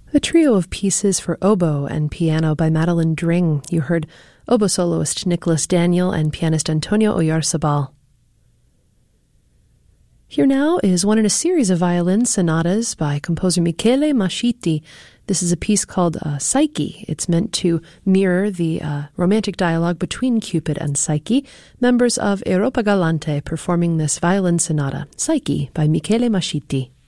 A trio of pieces for oboe and piano by Madeline Dring. You heard oboe soloist Nicholas Daniel and pianist Antonio Oyarzabal. Here now is one in a series of violin sonatas by composer Michele Mascitti. This is a piece called Psyche. It's meant to mirror the romantic dialogue between Cupid and Psyche. Members of Europa Galante performing this violin sonata, Psyche by Michele Mascitti.